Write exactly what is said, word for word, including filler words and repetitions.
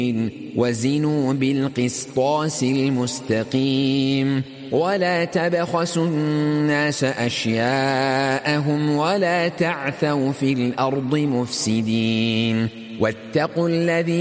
وزنوا بالقسطاس المستقيم ولا تبخسوا الناس أشياءهم ولا تعثوا في الأرض مفسدين واتقوا الذي